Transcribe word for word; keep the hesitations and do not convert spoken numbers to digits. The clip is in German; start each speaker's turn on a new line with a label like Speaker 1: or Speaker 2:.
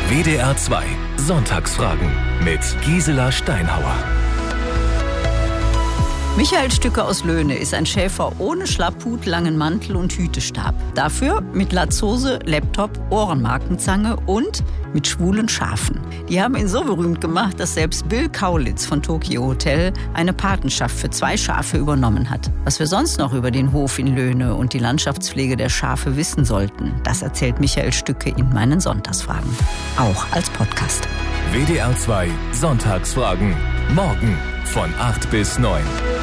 Speaker 1: W D R zwei Sonntagsfragen mit Gisela Steinhauer.
Speaker 2: Michael Stücke aus Löhne ist ein Schäfer ohne Schlapphut, langen Mantel und Hütestab. Dafür mit Latzhose, Laptop, Ohrenmarkenzange und mit schwulen Schafen. Die haben ihn so berühmt gemacht, dass selbst Bill Kaulitz von Tokyo Hotel eine Patenschaft für zwei Schafe übernommen hat. Was wir sonst noch über den Hof in Löhne und die Landschaftspflege der Schafe wissen sollten, das erzählt Michael Stücke in meinen Sonntagsfragen. Auch als Podcast.
Speaker 1: W D R zwei Sonntagsfragen. Morgen von acht bis neun.